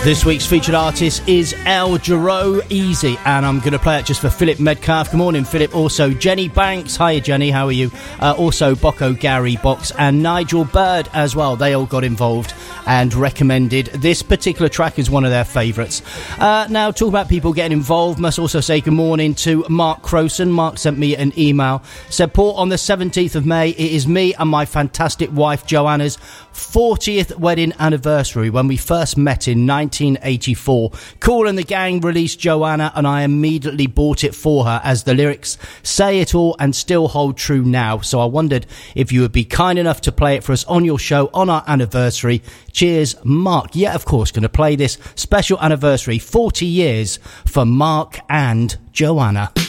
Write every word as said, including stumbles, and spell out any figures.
This week's featured artist is El Giro, Easy, and I'm going to play it just for Philip Medcalf. Good morning, Philip. Also, Jenny Banks. Hiya, Jenny. How are you? Uh, also, Bocco Gary Box and Nigel Bird as well. They all got involved and recommended this particular track as one of their favourites. Uh, now, talk about people getting involved. Must also say good morning to Mark Crowson. Mark sent me an email. Said, Paul, on the seventeenth of May, it is me and my fantastic wife Joanna's fortieth wedding anniversary when we first met in nineteen eighty-four. Kool and the Gang released Joanna and I immediately bought it for her, as the lyrics say it all and still hold true now. So I wondered if you would be kind enough to play it for us on your show on our anniversary. Cheers, Mark. Yeah, of course, going to play this special anniversary, forty years for Mark and Joanna.